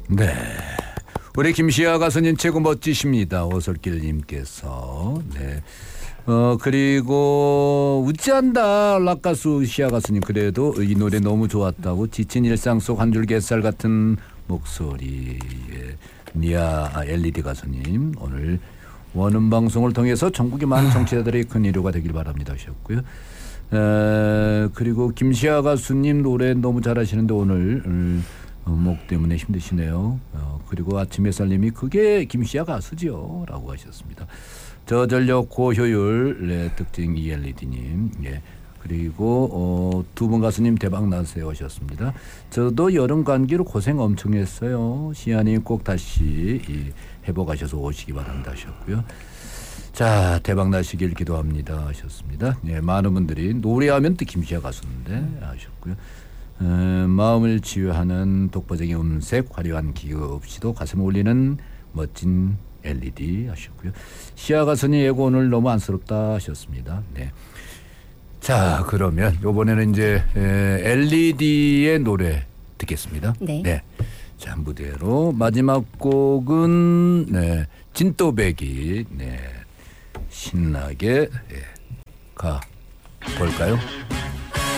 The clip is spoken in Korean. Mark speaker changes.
Speaker 1: 네. 우리 김시아 가수님 최고 멋지십니다. 오솔길님께서. 네. 그리고 웃지 않다 락가수 시아 가수님 그래도 이 노래 너무 좋았다고 지친 일상 속 한 줄 갯살 같은 목소리의 니아 LED 가수님 오늘 원음 방송을 통해서 전국의 많은 청취자들의 큰 위로가 되길 바랍니다 하셨고요. 그리고 김시아 가수님 노래 너무 잘하시는데 오늘 목 때문에 힘드시네요. 그리고 아침 햇살님이 그게 김시아 가수죠 라고 하셨습니다. 저전력 고효율 네, 특징 ELED님 예. 그리고 두 분 가수님 대박 나세요 하셨습니다. 저도 여름 감기로 고생 엄청 했어요. 시아님 꼭 다시 회복하셔서 오시기 바랍니다 하셨고요. 자 대박 나시길 기도합니다 하셨습니다. 예, 많은 분들이 노래하면 또 김시아 가수인데 하셨고요. 마음을 치유하는 독보적인 음색 화려한 기교 없이도 가슴 울리는 멋진 LED 하셨고요. 시아 가수님 예고 오늘 너무 안쓰럽다 하셨습니다. 네. 자 그러면 이번에는 이제 LED의 노래 듣겠습니다.
Speaker 2: 네.
Speaker 1: 네. 자 무대로 마지막 곡은 네, 진또배기 네, 신나게 가 볼까요?